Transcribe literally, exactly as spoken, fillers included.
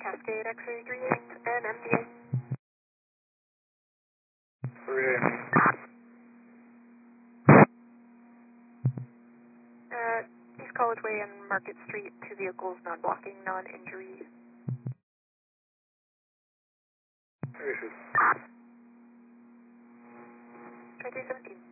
Cascade X-ray three eight and M D A. three eight. Uh, East College Way and Market Street, two vehicles, non-blocking, non-injury. Issued. twenty-three seventeen.